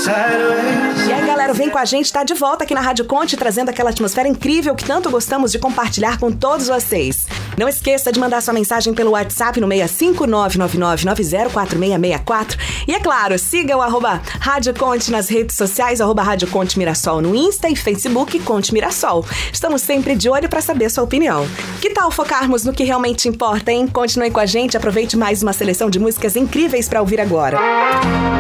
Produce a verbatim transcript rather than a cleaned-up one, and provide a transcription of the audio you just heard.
E aí, galera, vem com a gente, tá de volta aqui na Rádio Conte, trazendo aquela atmosfera incrível que tanto gostamos de compartilhar com todos vocês. Não esqueça de mandar sua mensagem pelo WhatsApp no seis cinco nove nove nove nove zero quatro seis seis quatro. E é claro, siga o arroba Rádio Conte nas redes sociais, arroba Rádio Conte Mirassol no Insta e Facebook Conte Mirassol. Estamos sempre de olho para saber sua opinião. Que tal focarmos no que realmente importa, hein? Continue com a gente, aproveite mais uma seleção de músicas incríveis para ouvir agora.